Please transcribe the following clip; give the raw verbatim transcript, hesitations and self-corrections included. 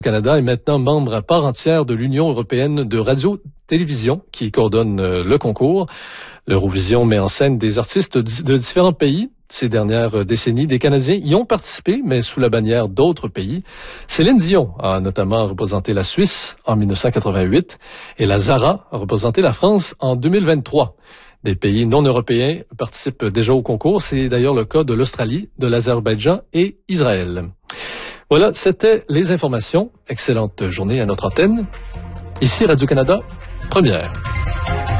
Le Canada est maintenant membre à part entière de l'Union européenne de radio-télévision qui coordonne le concours. L'Eurovision met en scène des artistes de différents pays. Ces dernières décennies, des Canadiens y ont participé, mais sous la bannière d'autres pays. Céline Dion a notamment représenté la Suisse en mille neuf cent quatre-vingt-huit et la Zara a représenté la France en deux mille vingt-trois. Des pays non européens participent déjà au concours. C'est d'ailleurs le cas de l'Australie, de l'Azerbaïdjan et Israël. Voilà, c'était les informations. Excellente journée à notre antenne. Ici Radio-Canada, première.